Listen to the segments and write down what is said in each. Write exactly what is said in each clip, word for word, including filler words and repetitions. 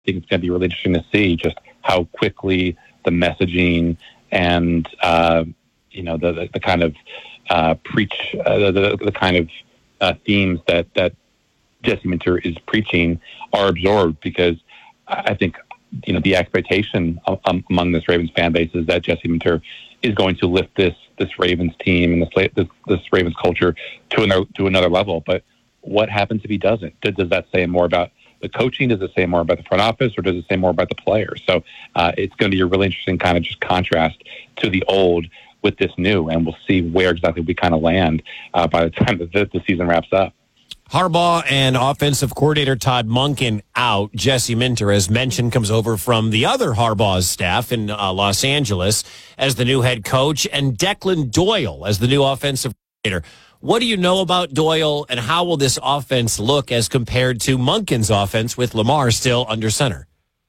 think it's going to be really interesting to see just how quickly the messaging and, uh, you know, the, the, the kind of uh, preach, uh, the, the kind of uh, themes that, that Jesse Minter is preaching are absorbed, because I think, you know, the expectation um, among this Ravens fan base is that Jesse Minter is going to lift this this Ravens team and this this, this Ravens culture to another to another level. But what happens if he doesn't? Does, does that say more about the coaching? Does it say more about the front office, or does it say more about the players? So uh, it's going to be a really interesting kind of just contrast to the old with this new, and we'll see where exactly we kind of land uh, by the time that the, the season wraps up. Harbaugh and offensive coordinator Todd Monken out. Jesse Minter, as mentioned, comes over from the other Harbaugh's staff in uh, Los Angeles as the new head coach, and Declan Doyle as the new offensive coordinator. What do you know about Doyle, and how will this offense look as compared to Monken's offense with Lamar still under center?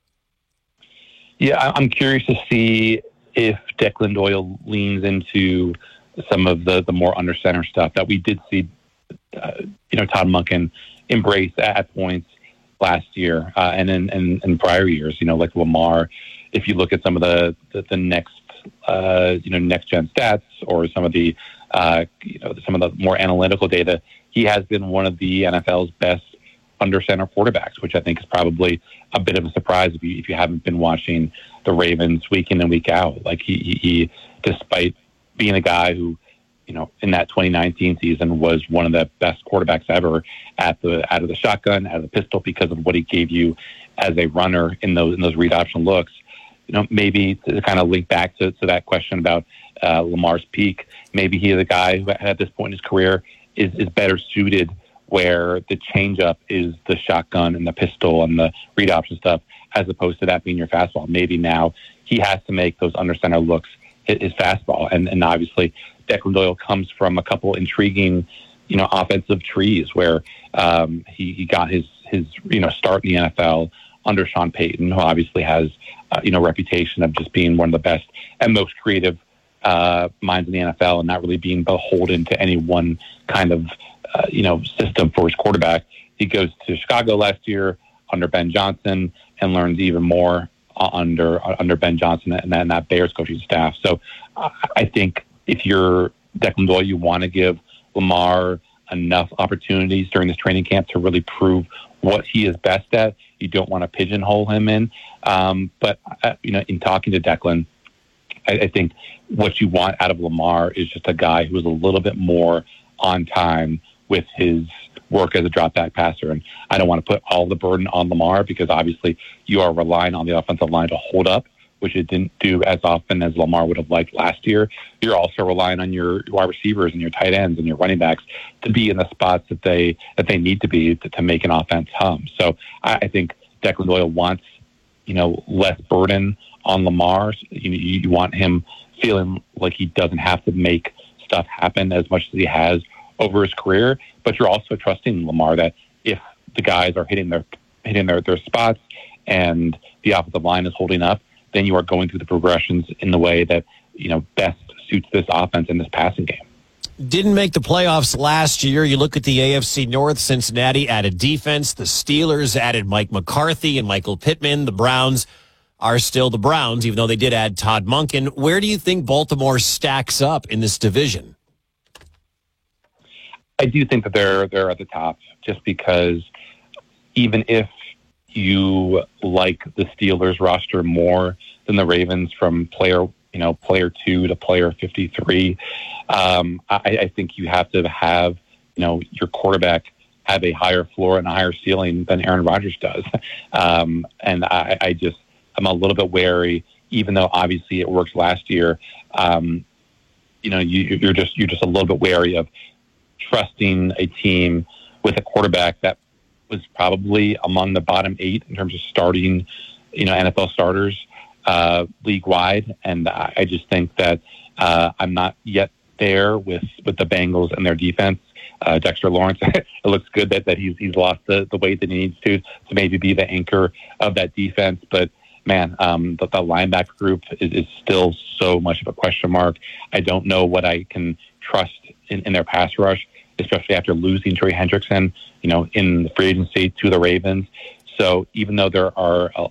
Yeah, I'm curious to see if Declan Doyle leans into some of the, the more under center stuff that we did see Uh, you know, Todd Monken embrace at points last year uh, and in, in, in prior years, you know, like Lamar. If you look at some of the, the, the next, uh, you know, next gen stats, or some of the, uh, you know, some of the more analytical data, he has been one of the N F L's best under center quarterbacks, which I think is probably a bit of a surprise if you, if you haven't been watching the Ravens week in and week out. Like he, he, he despite being a guy who, you know, in that twenty nineteen season was one of the best quarterbacks ever at the out of the shotgun, out of the pistol, because of what he gave you as a runner in those in those read option looks. You know, maybe to kind of link back to, to that question about uh, Lamar's peak, maybe he is a guy who at this point in his career is, is better suited where the changeup is the shotgun and the pistol and the read option stuff, as opposed to that being your fastball. Maybe now he has to make those under center looks hit his fastball, and and obviously Declan Doyle comes from a couple intriguing, you know, offensive trees where um, he, he got his, his, you know, start in the N F L under Sean Payton, who obviously has, uh, you know, reputation of just being one of the best and most creative uh, minds in the N F L, and not really being beholden to any one kind of, uh, you know, system for his quarterback. He goes to Chicago last year under Ben Johnson and learns even more under under Ben Johnson and that, and that Bears coaching staff. So uh, I think if you're Declan Doyle, you want to give Lamar enough opportunities during this training camp to really prove what he is best at. You don't want to pigeonhole him in. Um, but, uh, you know, in talking to Declan, I, I think what you want out of Lamar is just a guy who is a little bit more on time with his work as a drop back passer. And I don't want to put all the burden on Lamar, because obviously you are relying on the offensive line to hold up, which it didn't do as often as Lamar would have liked last year. You're also relying on your wide receivers and your tight ends and your running backs to be in the spots that they that they need to be to, to make an offense hum. So I, I think Declan Doyle wants, you know, less burden on Lamar. You, you want him feeling like he doesn't have to make stuff happen as much as he has over his career. But you're also trusting Lamar that if the guys are hitting their hitting their, their spots and the offensive line is holding up, then you are going through the progressions in the way that, you know, best suits this offense in this passing game. Didn't make the playoffs last year. You look at the A F C North, Cincinnati added defense. The Steelers added Mike McCarthy and Michael Pittman. The Browns are still the Browns, even though they did add Todd Monken. Where do you think Baltimore stacks up in this division? I do think that they're they're at the top, just because even if you like the Steelers roster more than the Ravens from player, you know, player two to player fifty-three, um, I, I think you have to have, you know, your quarterback have a higher floor and a higher ceiling than Aaron Rodgers does. Um, and I, I just, I'm a little bit wary, even though obviously it worked last year. Um, you know, you, you're just, you're just a little bit wary of trusting a team with a quarterback that was probably among the bottom eight in terms of starting, you know, N F L starters uh, league wide. And I, I just think that uh, I'm not yet there with, with the Bengals and their defense. Uh, Dexter Lawrence, it looks good that, that he's he's lost the, the weight that he needs to to maybe be the anchor of that defense. But man, um, the, the linebacker group is, is still so much of a question mark. I don't know what I can trust in, in their pass rush, especially after losing Trey Hendrickson, you know, in the free agency to the Ravens. So even though there are a,